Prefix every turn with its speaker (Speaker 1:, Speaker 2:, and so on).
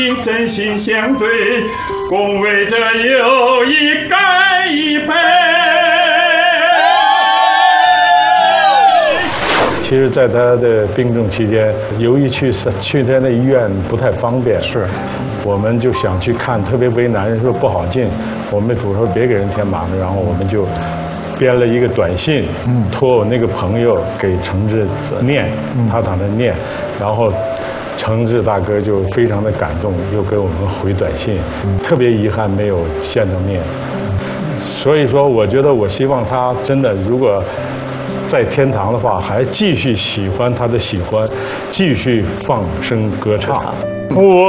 Speaker 1: 真心相对，共为这友谊干一杯。
Speaker 2: 其实，在他的病重期间，由于去他那医院不太方便，是，我们就想去看，特别为难，人说不好进，我们主说别给人添麻烦，然后我们就编了一个短信，托我那个朋友给程志念，他躺那念，然后程志大哥就非常的感动，又给我们回短信，特别遗憾没有见到面。所以说，我觉得我希望他真的如果在天堂的话，还继续喜欢他的喜欢，继续放声歌唱。我